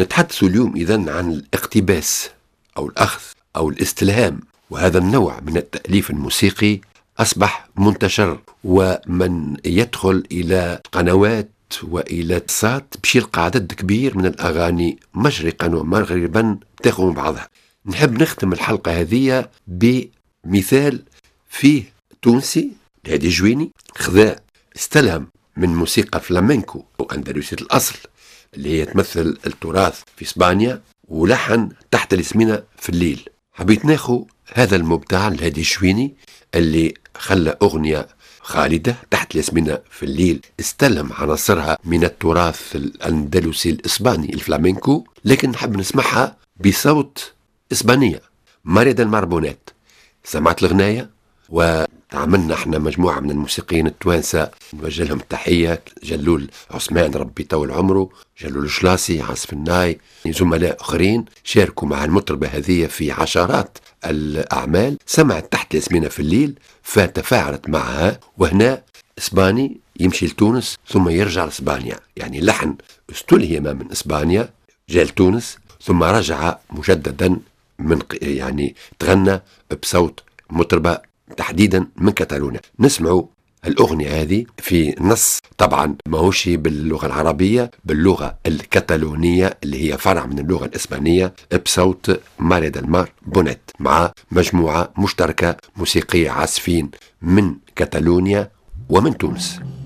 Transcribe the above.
نتحدث اليوم إذن عن الاقتباس أو الأخذ أو الاستلهام، وهذا النوع من التأليف الموسيقي أصبح منتشر، ومن يدخل إلى قنوات وإلى صات باش يلقى عدد كبير من الأغاني مشرقا ومغربا تاخذ من بعضها. نحب نختم الحلقة هذه بمثال فيه تونسي الهادي جويني خذا استلهم من موسيقى فلامنكو أو أندلسية الأصل اللي هي تمثل التراث في إسبانيا، ولحن تحت الاسمنة في الليل. حبيت ناخو هذا المبدع الهادي الجويني اللي خلى أغنية خالدة تحت الاسمنة في الليل استلهم عناصرها من التراث الأندلسي الإسباني الفلامنكو، لكن نحب نسمعها بصوت إسبانية. ماريا ديل مار بونيت. سمعت الغناية وتعاملنا احنا مجموعة من الموسيقيين التوانسة، نوجه لهم التحية، جلول عثمان ربي يطول عمره، جلول الشلاصي، عاصف الناي، زملاء أخرين شاركوا مع المطربة هذه في عشرات الأعمال. سمعت تحت الاسمنة في الليل فتفاعلت معها، وهنا إسباني يمشي لتونس ثم يرجع لإسبانيا، يعني لحن استلهم من إسبانيا جاء لتونس ثم رجع مجددا من يعني تغنى بصوت مطربة تحديدا من كتالونيا. نسمعوا الأغنية هذه في نص طبعا ماهوش باللغة العربية، باللغة الكتالونية اللي هي فرع من اللغة الإسبانية، بصوت ماريا ديل مار بونيت مع مجموعة مشتركة موسيقية عازفين من كتالونيا ومن تونس.